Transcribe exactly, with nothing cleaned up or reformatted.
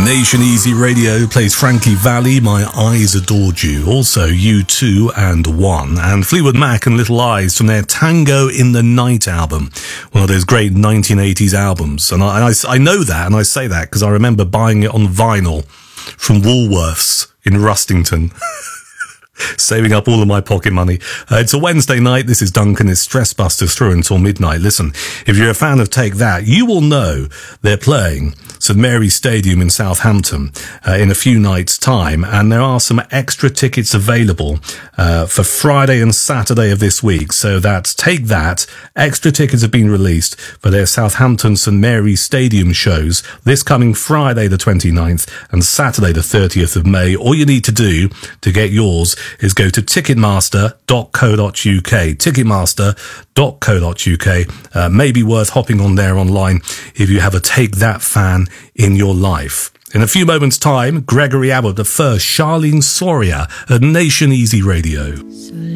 Nation Easy Radio plays Frankie Valli, My Eyes Adored You. Also U two and One. And Fleetwood Mac and Little Eyes from their Tango in the Night album. One of those great nineteen eighties albums. And I, and I, I know that, and I say that because I remember buying it on vinyl from Woolworths in Rustington. Saving up all of my pocket money. Uh, it's a Wednesday night. This is Duncan. It's Stress Busters through until midnight. Listen, if you're a fan of Take That, you will know they're playing St Mary's Stadium in Southampton uh, in a few nights' time, and there are some extra tickets available uh, for Friday and Saturday of this week. So that's Take That. Extra tickets have been released for their Southampton St Mary's Stadium shows this coming Friday the twenty-ninth and Saturday the thirtieth of May. All you need to do to get yours is go to ticketmaster dot co dot uk. ticketmaster dot co dot uk. Uh, maybe worth hopping on there online if you have a Take That fan in your life. In a few moments' time, Gregory Abbott, the first, Charlene Soria at Nation Easy Radio.